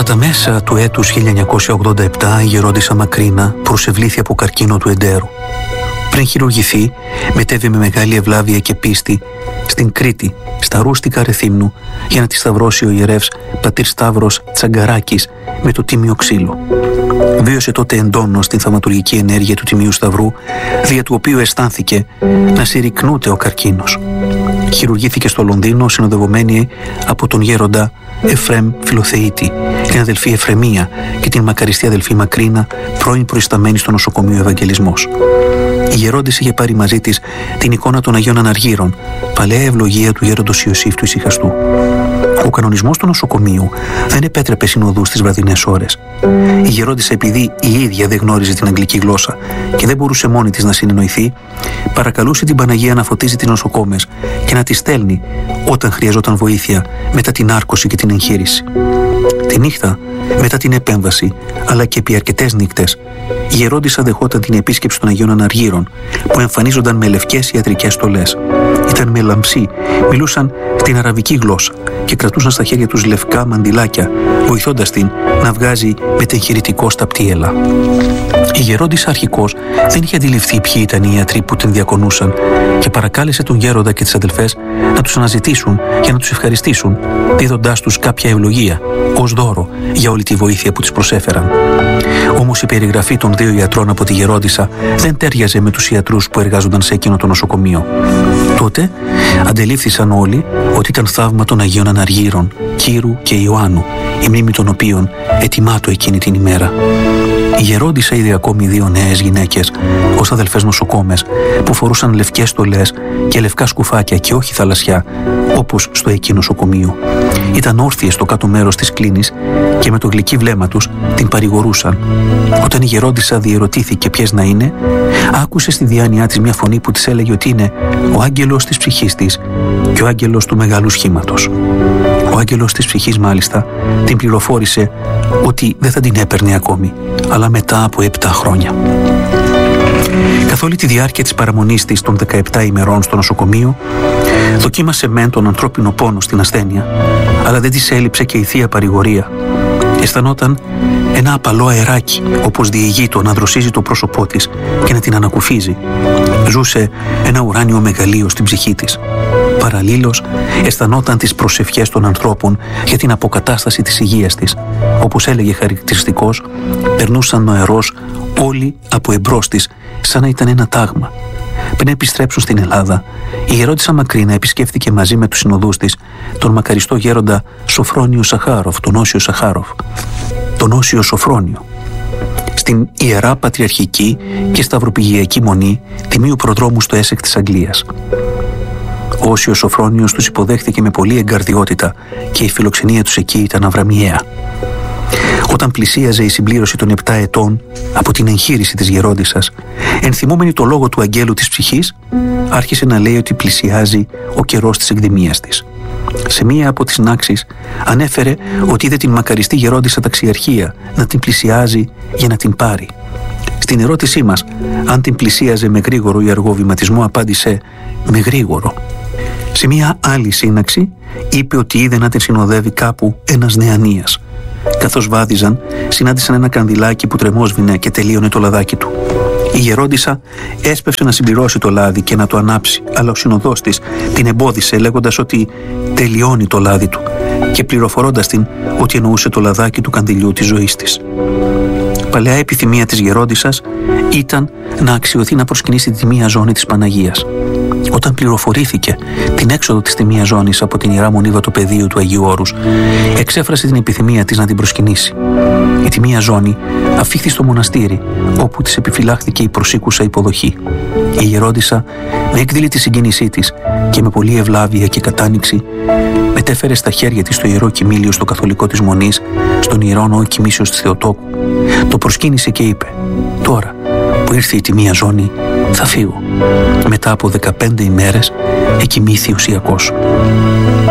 Κατά μέσα του έτους 1987 η γερόντισσα Μακρίνα προσευλήθη από καρκίνο του εντέρου. Πριν χειρουργηθεί, μετέβη με μεγάλη ευλάβεια και πίστη στην Κρήτη, στα ρούστικα Ρεθύμνου, για να τη σταυρώσει ο ιερεύς πατήρ Σταύρος Τσαγκαράκης με το τίμιο ξύλο. Βίωσε τότε εντόνως την θαυματουργική ενέργεια του Τιμίου Σταυρού, δια του οποίου αισθάνθηκε να συρρυκνούται ο καρκίνος. Χειρουργήθηκε στο Λονδίνο συνοδευομένη από τον γέροντα Εφρέμ Φιλοθεήτη, την αδελφή Εφρεμία και την μακαριστή αδελφή Μακρίνα, πρώην προϊσταμένη στο νοσοκομείο Ευαγγελισμός. Η γερόντισσα είχε πάρει μαζί της την εικόνα των Αγίων Αναργύρων, παλαιά ευλογία του γέροντος Ιωσήφ του Ησυχαστού. Ο κανονισμός του νοσοκομείου δεν επέτρεπε συνοδούς στις βραδινές ώρες. Η γερόντισσα, επειδή η ίδια δεν γνώριζε την αγγλική γλώσσα και δεν μπορούσε μόνη της να συνεννοηθεί, παρακαλούσε την Παναγία να φωτίζει τις νοσοκόμες και να τις στέλνει όταν χρειαζόταν βοήθεια μετά την άρκωση και την εγχείρηση. Τη νύχτα, μετά την επέμβαση, αλλά και επί αρκετές νύκτες, η γερόντισσα δεχόταν την επίσκεψη των Αγίων Αναργύρων, που εμφανίζονταν με λευκές ιατρικές στολές. Ήταν με λαμψή, μιλούσαν την αραβική γλώσσα και κρατούσαν στα χέρια τους λευκά μαντιλάκια, βοηθώντας την να βγάζει μετεγχειρητικό στα πτύελα. Η γερόντισσα αρχικώς δεν είχε αντιληφθεί ποιοι ήταν οι ιατροί που την διακονούσαν και παρακάλεσε τον γέροντα και τις αδελφές να τους αναζητήσουν για να τους ευχαριστήσουν, δίδοντάς τους κάποια ευλογία ως δώρο για όλη τη βοήθεια που τις προσέφεραν. Όμως η περιγραφή των δύο ιατρών από τη γερόντισσα δεν τέριαζε με τους ιατρούς που εργάζονταν σε εκείνο το νοσοκομείο. Τότε αντελήφθησαν όλοι ότι ήταν θαύμα των Αγίων Αναργύρων, Κύρου και Ιωάννου, η μνήμη των οποίων ετοιμάτω εκείνη την ημέρα. Η γερόντισσα είδε ακόμη δύο νέες γυναίκες ως αδελφές νοσοκόμες που φορούσαν λευκές στολές και λευκά σκουφάκια και όχι θαλασσιά, όπως στο εκεί νοσοκομείο. Ήταν όρθιες στο κάτω μέρος της κλίνης και με το γλυκύ βλέμμα τους την παρηγορούσαν. Όταν η γερόντισσα διερωτήθηκε ποιες να είναι, άκουσε στη διάνοιά της μια φωνή που της έλεγε ότι είναι ο άγγελος της ψυχής της και ο άγγελος του μεγάλου σχήματος. Ο άγγελος της ψυχής μάλιστα την πληροφόρησε ότι δεν θα την έπαιρνε ακόμη, αλλά μετά από 7 χρόνια. Καθ' όλη τη διάρκεια της παραμονής της των 17 ημερών στο νοσοκομείο, δοκίμασε μεν τον ανθρώπινο πόνο στην ασθένεια, αλλά δεν της έλειψε και η θεία παρηγορία. Αισθανόταν ένα απαλό αεράκι, όπως διηγείτο, να δροσίζει το πρόσωπό της και να την ανακουφίζει. Ζούσε ένα ουράνιο μεγαλείο στην ψυχή της. Παραλλήλως, αισθανόταν τις προσευχές των ανθρώπων για την αποκατάσταση της υγείας της. Όπως έλεγε χαρακτηριστικός, περνούσαν νοερός όλοι από εμπρός της, σαν να ήταν ένα τάγμα. Πριν επιστρέψουν στην Ελλάδα, η γερόντισσα Μακρίνα επισκέφθηκε μαζί με τους συνοδούς της τον μακαριστό γέροντα Σοφρόνιο Σαχάροφ, τον Όσιο Σαχάροφ, τον Όσιο Σοφρόνιο, στην Ιερά Πατριαρχική και Σταυροπηγιακή Μονή Τιμίου Προδρόμου στο Έσεκ της Αγγλίας. Ο Όσιος Σοφρόνιος τους υποδέχθηκε με πολλή εγκαρδιότητα και η φιλοξενία τους εκεί ήταν αβραμιαία. Όταν πλησίαζε η συμπλήρωση των 7 ετών από την εγχείρηση της γερόντισσας, ενθυμούμενη το λόγο του αγγέλου της ψυχής, άρχισε να λέει ότι πλησιάζει ο καιρός της εκδημίας της. Σε μία από τις νάξεις ανέφερε ότι είδε την μακαριστή γερόντισσα ταξιαρχία να την πλησιάζει για να την πάρει. Στην ερώτησή μας αν την πλησίαζε με γρήγορο ή αργό βηματισμό, απάντησε με γρήγορο. Σε μία άλλη σύναξη είπε ότι είδε να την συνοδεύει κάπου ένας νεανίας. Καθώς βάδιζαν, συνάντησαν ένα κανδυλάκι που τρεμόσβηνε και τελείωνε το λαδάκι του. Η γερόντισσα έσπευσε να συμπληρώσει το λάδι και να το ανάψει, αλλά ο συνοδός της την εμπόδισε λέγοντας ότι τελειώνει το λάδι του και πληροφορώντας την ότι εννοούσε το λαδάκι του κανδυλιού της ζωής της. Παλαιά επιθυμία της γερόντισσας ήταν να αξιωθεί να προσκυνήσει τη μία ζώνη της Παναγίας. Όταν πληροφορήθηκε την έξοδο της τιμίας ζώνης από την Ιερά Μονή Δοτοπεδίου του Αγίου Όρους, εξέφρασε την επιθυμία της να την προσκυνήσει. Η τιμία ζώνη αφήχθη στο μοναστήρι, όπου της επιφυλάχθηκε η προσήκουσα υποδοχή. Η γερόντισσα, με έκδηλη τη συγκίνησή της και με πολλή ευλάβεια και κατάνοιξη, μετέφερε στα χέρια της το ιερό κοιμήλιο στο καθολικό της μονής, στον ιερό ναό Κοιμήσεως της Θεοτόκου. Το προσκύνησε και είπε: «Τώρα που ήρθε η τιμία ζώνη, θα φύγω». Μετά από 15 ημέρες εκοιμήθη ουσιακός.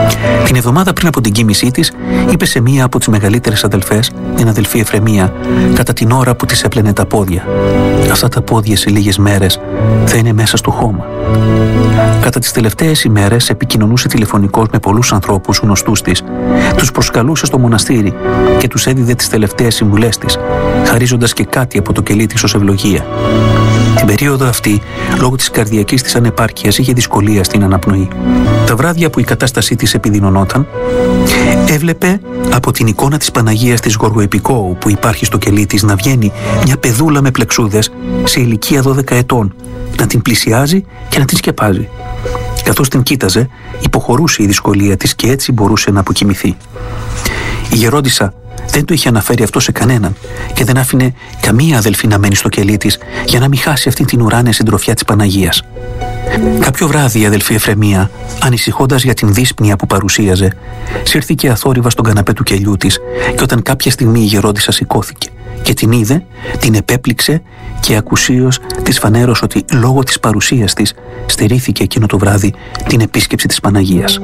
Την εβδομάδα πριν από την κοίμησή της, είπε σε μία από τις μεγαλύτερες αδελφές, την αδελφή Εφρεμία, κατά την ώρα που της έπλαινε τα πόδια: «Αυτά τα πόδια σε λίγες μέρες θα είναι μέσα στο χώμα». Κατά τις τελευταίες ημέρες επικοινωνούσε τηλεφωνικώς με πολλούς ανθρώπους γνωστούς της, τους προσκαλούσε στο μοναστήρι και τους έδιδε τις τελευταίες συμβουλές της, χαρίζοντας και κάτι από το κελί της ως ευλογία. Την περίοδο αυτή, λόγω της καρδιακής της ανεπάρκειας, είχε δυσκολία στην αναπνοή. Τα βράδια που η κατάστασή της επιδεινωνόταν, έβλεπε από την εικόνα της Παναγίας της Γοργοεπικόου που υπάρχει στο κελί της να βγαίνει μια παιδούλα με πλεξούδες σε ηλικία 12 ετών, να την πλησιάζει και να την σκεπάζει. Καθώς την κοίταζε, υποχωρούσε η δυσκολία της και έτσι μπορούσε να αποκοιμηθεί. Η γερόντισσα δεν το είχε αναφέρει αυτό σε κανέναν και δεν άφηνε καμία αδελφή να μένει στο κελί της για να μην χάσει αυτή την ουράνια συντροφιά της Παναγίας. Κάποιο βράδυ η αδελφή Εφρεμία, ανησυχώντας για την δύσπνοια που παρουσίαζε, σύρθηκε αθόρυβα στον καναπέ του κελιού της και όταν κάποια στιγμή η γερόντισσα σηκώθηκε και την είδε, την επέπληξε και ακουσίως της φανέρωσε ότι λόγω της παρουσίας της στερήθηκε εκείνο το βράδυ την επίσκεψη της Παναγίας.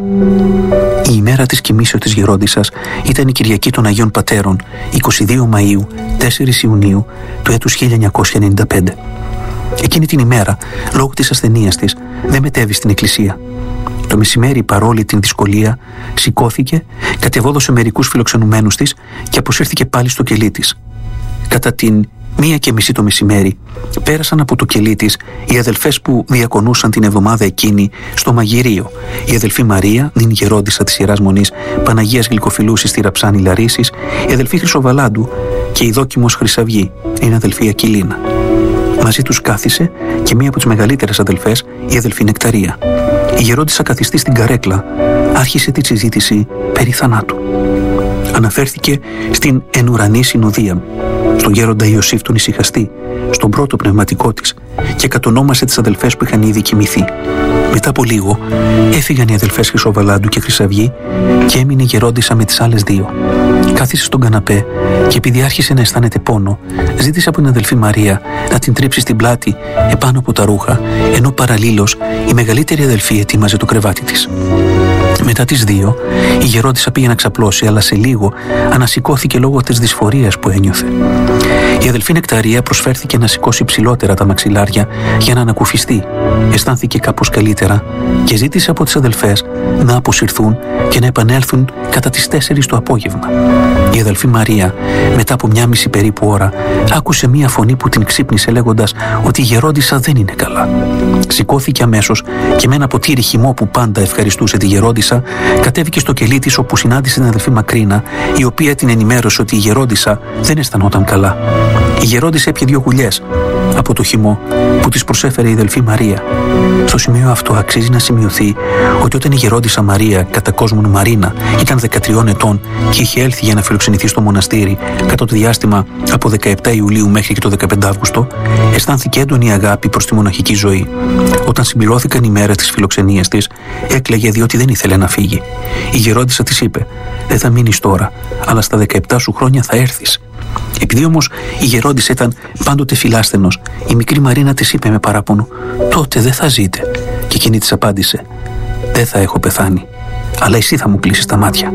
Η ημέρα της κοιμήσεως της γερόντισσας ήταν η Κυριακή των Αγίων Πατέρων, 22 Μαΐου, 4 Ιουνίου του έτους 1995. Εκείνη την ημέρα, λόγω της ασθενείας της, δεν μετέβη στην εκκλησία. Το μεσημέρι, παρόλη την δυσκολία, σηκώθηκε, κατεβόδωσε μερικούς φιλοξενουμένους της και αποσύρθηκε πάλι στο κελί της. Κατά την 1:30 το μεσημέρι, πέρασαν από το κελί της οι αδελφές που διακονούσαν την εβδομάδα εκείνη στο μαγειρίο. Η αδελφή Μαρία, την γερόντισσα της Ιεράς Μονής Παναγίας Γλυκοφιλούσης στη Ραψάνη Λαρίσης, η αδελφή Χρυσοβαλάντου και η δόκιμος Χρυσαυγή, η αδελφή Ακυλίνα. Μαζί τους κάθισε και μία από τις μεγαλύτερες αδελφές, η αδελφή Νεκταρία. Η γερόντισσα καθιστή στην καρέκλα άρχισε τη συζήτηση περί θανάτου. Αναφέρθηκε στην ενουρανή συνοδεία, στον γέροντα Ιωσήφ τον ησυχαστή, στον πρώτο πνευματικό της και κατονόμασε τις αδελφές που είχαν ήδη κοιμηθεί. Μετά από λίγο έφυγαν οι αδελφές Χρυσοβαλάντου και Χρυσαυγή και έμεινε η γερόντισσα με τις άλλες δύο. Κάθισε στον καναπέ και επειδή άρχισε να αισθάνεται πόνο, ζήτησε από την αδελφή Μαρία να την τρίψει στην πλάτη επάνω από τα ρούχα, ενώ παραλλήλως η μεγαλύτερη αδελφή ετοίμαζε το κρεβάτι της. Μετά τις 2, η γερόντισσα πήγε να ξαπλώσει, αλλά σε λίγο ανασηκώθηκε λόγω της δυσφορίας που ένιωθε. Η αδελφή Νεκταρία προσφέρθηκε να σηκώσει ψηλότερα τα μαξιλάρια για να ανακουφιστεί. Αισθάνθηκε κάπως καλύτερα και ζήτησε από τις αδελφές να αποσυρθούν και να επανέλθουν κατά τις 4 το απόγευμα. Η αδελφή Μαρία, μετά από 1,5 περίπου ώρα, άκουσε μία φωνή που την ξύπνησε λέγοντας ότι η γερόντισσα δεν είναι καλά. Σηκώθηκε αμέσως και με ένα ποτήρι χυμό που πάντα ευχαριστούσε τη γερόντισσα, κατέβηκε στο κελί της όπου συνάντησε την αδελφή Μακρίνα, η οποία την ενημέρωσε ότι η γερόντισσα δεν αισθανόταν καλά. Η γερόντισσα έπιε 2 γουλιές από το χυμό που της προσέφερε η αδελφή Μαρία. Στο σημείο αυτό αξίζει να σημειωθεί ότι όταν η γερόντισσα Μαρία, κατά κόσμον Μαρίνα, ήταν 13 ετών και είχε έλθει για να φιλοξενηθεί στο μοναστήρι κατά το διάστημα από 17 Ιουλίου μέχρι και το 15 Αύγουστο, αισθάνθηκε έντονη αγάπη προς τη μοναχική ζωή. Όταν συμπληρώθηκαν οι μέρες της φιλοξενίας της, έκλαιγε διότι δεν ήθελε να φύγει. Η γερόντισσα της είπε: «Δεν θα μείνεις τώρα, αλλά στα 17 σου χρόνια θα έρθεις». Επειδή όμως η γερόντισσα ήταν πάντοτε φιλάσθενος, η μικρή Μαρίνα της είπε με παράπονο: «Τότε δεν θα ζείτε». Και εκείνη της απάντησε: «Δεν θα έχω πεθάνει, αλλά εσύ θα μου κλείσεις τα μάτια».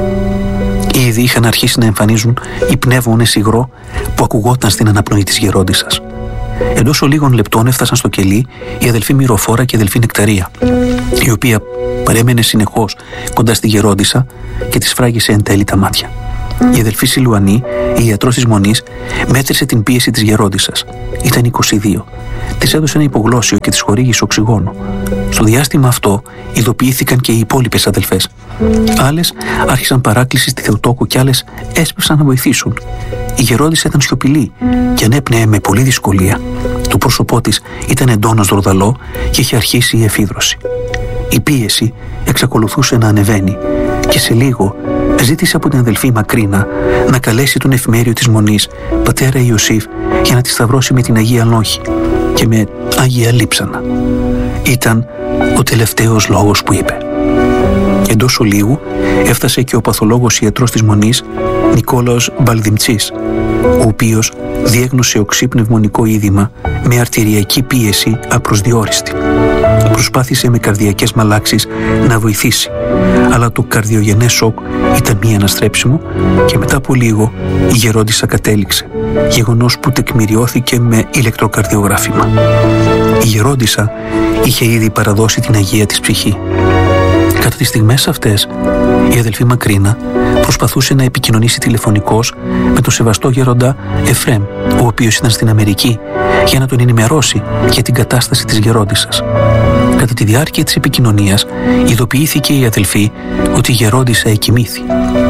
Ήδη είχαν αρχίσει να εμφανίζουν οι πνεύμονες υγρό που ακουγόταν στην αναπνοή της γερόντισσας. Εντός λίγων λεπτών έφτασαν στο κελί η αδελφή Μυροφόρα και η αδελφή Νεκταρία, η οποία παρέμενε συνεχώς κοντά στη γερόντισσα και της φράγισε εν τέλει τα μάτια. Η αδελφή Σιλουανή, η ιατρός της Μονής, μέτρησε την πίεση της γερόντισσας. Ήταν 22. Της έδωσε ένα υπογλώσσιο και της χορήγησε οξυγόνο. Στο διάστημα αυτό ειδοποιήθηκαν και οι υπόλοιπες αδελφές. Άλλες άρχισαν παράκληση στη Θεοτόκο και άλλες έσπευσαν να βοηθήσουν. Η γερόντισσα ήταν σιωπηλή και ανέπνεε με πολλή δυσκολία. Το πρόσωπό της ήταν εντόνως δροδαλό και είχε αρχίσει η εφίδρωση. Η πίεση εξακολουθούσε να ανεβαίνει και σε λίγο ζήτησε από την αδελφή Μακρίνα να καλέσει τον εφημέριο της Μονής, πατέρα Ιωσήφ, για να τη σταυρώσει με την Αγία Λόχη και με Άγια Λείψανα. Ήταν ο τελευταίος λόγος που είπε. Εντός ολίγου έφτασε και ο παθολόγος ιατρός της Μονής, Νικόλαος Μπαλδιμτσής, ο οποίος διέγνωσε οξύ πνευμονικό είδημα με αρτηριακή πίεση απροσδιόριστη. προσπάθησε με καρδιακές μαλάξεις να βοηθήσει, αλλά το καρδιογενές σοκ ήταν μη αναστρέψιμο και μετά από λίγο η γερόντισσα κατέληξε, γεγονός που τεκμηριώθηκε με ηλεκτροκαρδιογράφημα. Η γερόντισσα είχε ήδη παραδώσει την αγία της ψυχή. Κατά τις στιγμές αυτές, η αδελφή Μακρίνα προσπαθούσε να επικοινωνήσει τηλεφωνικώς με τον σεβαστό γέροντα Εφρέμ, ο οποίος ήταν στην Αμερική, για να τον ενημερώσει για την κατάσταση της γερόντισσας. Κατά τη διάρκεια της επικοινωνίας, ειδοποιήθηκε η αδελφή ότι η γερόντισσα εκοιμήθη.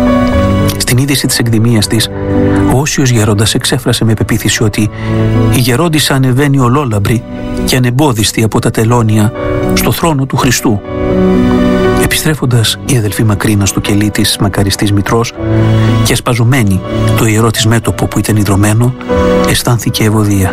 Στην είδηση της εκδημίας της, ο όσιος γέροντας εξέφρασε με πεποίθηση ότι η γερόντισσα ανεβαίνει ολόλαμπρη και ανεμπόδιστη από τα τελώνια στο θρόνο του Χριστού. Επιστρέφοντας η αδελφή Μακρίνα στο κελί της μακαριστής μητρός και ασπαζωμένη το ιερό της μέτωπο που ήταν ιδρωμένο, αισθάνθηκε ευωδία.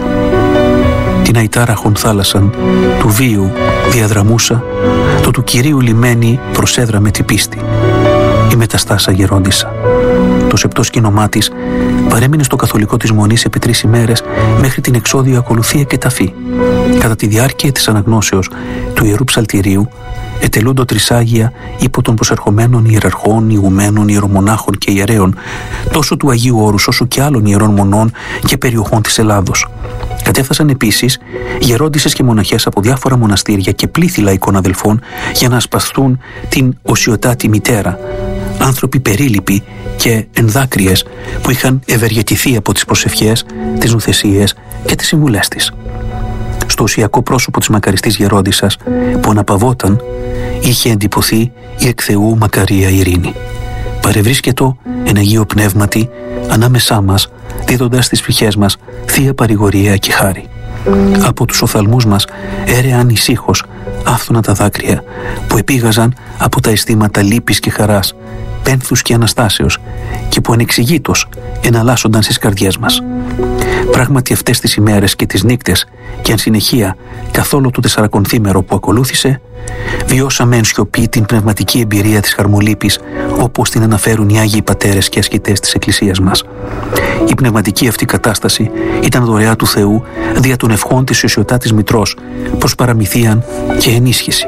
Την αητάραχον θάλασσαν του βίου διαδραμούσα, το του Κυρίου λιμένη προσέδραμε την πίστη. Η μεταστάσα γερόντισσα. Το σεπτό σκήνωμά της παρέμεινε στο καθολικό της μονής επί 3 ημέρες μέχρι την εξόδιο ακολουθία και ταφή. Κατά τη διάρκεια της αναγνώσεως του Ιερού Ψαλτηρίου ετελούντο τρισάγια υπό των προσερχομένων ιεραρχών, ηγουμένων, ιερομονάχων και ιερέων, τόσο του Αγίου Όρους όσο και άλλων ιερών μονών και περιοχών της Ελλάδος. Κατέφθασαν επίσης γερόντισσες και μοναχές από διάφορα μοναστήρια και πλήθη λαϊκών αδελφών για να ασπαστούν την οσιοτάτη μητέρα, άνθρωποι περίληποι και ενδάκριες που είχαν ευεργετηθεί από τις προσευχές, τις νουθεσίες και τις συμβουλές της. Στο ουσιακό πρόσωπο της μακαριστής γερόντισσας που αναπαυόταν είχε εντυπωθεί η εκ Θεού μακαρία ειρήνη. Παρευρίσκετο εν Αγίο Πνεύματι ανάμεσά μας, δίδοντας στις ψυχές μας θεία παρηγορία και χάρη. Από τους οφθαλμούς μας έρεαν ησύχως άφθονα τα δάκρυα που επήγαζαν από τα αισθήματα λύπης και χαράς, πένθους και αναστάσεως και που ανεξηγήτως εναλλάσσονταν στις καρδιές μας. Πράγματι αυτές τις ημέρες και τις νύκτες και αν συνεχεία καθόλου το 40 που ακολούθησε, βιώσαμε εν σιωπή την πνευματική εμπειρία της χαρμολύπης όπως την αναφέρουν οι Άγιοι Πατέρες και ασκητές της Εκκλησίας μας. Η πνευματική αυτή κατάσταση ήταν δωρεά του Θεού δια των ευχών της οσιοτάτης μητρός προς παραμυθίαν και ενίσχυση.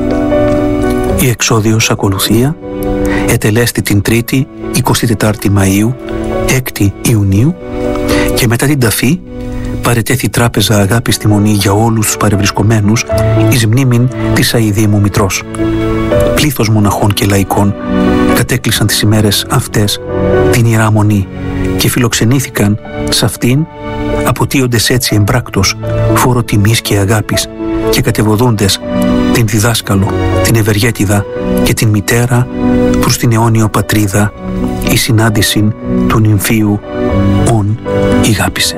Η εξόδιος ακολουθία ετελέστη την 3η 24η Μαΐου 6η Ιουνίου και μετά την ταφή παρετέθη τράπεζα αγάπης στη μονή για όλους τους παρευρισκομένους εις μνήμην της αηδήμου μητρός. Πλήθος μοναχών και λαϊκών κατέκλυσαν τις ημέρες αυτές την Ιερά Μονή και φιλοξενήθηκαν σε αυτήν, αποτείοντες έτσι εμπράκτος φόρο τιμής και αγάπης και κατεβοδούντες την διδάσκαλο, την ευεργέτιδα και την μητέρα προς την αιώνιο πατρίδα η συνάντηση του νυμφίου ον ηγάπησεν.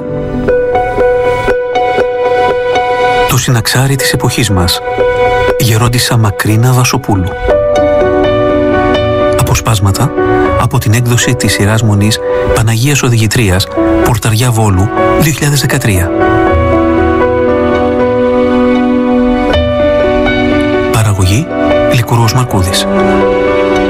Το συναξάρι της εποχής μας, γερόντισσα Μακρίνα Βασοπούλου. Αποσπάσματα από την έκδοση της Ιεράς Μονής Παναγίας Οδηγητρίας, Πορταριά Βόλου, 2013. Παραγωγή Λικουρός Μαρκούδης.